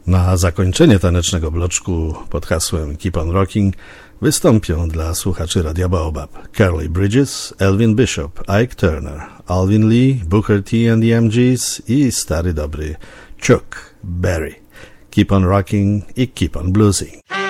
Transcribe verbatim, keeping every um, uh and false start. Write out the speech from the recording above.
Na zakończenie tanecznego bloczku pod hasłem Keep on Rocking wystąpią dla słuchaczy Radia Baobab Carly Bridges, Elvin Bishop, Ike Turner, Alvin Lee, Booker T and the M Gs i stary dobry Chuck Berry. Keep on Rocking i Keep on Bluesing.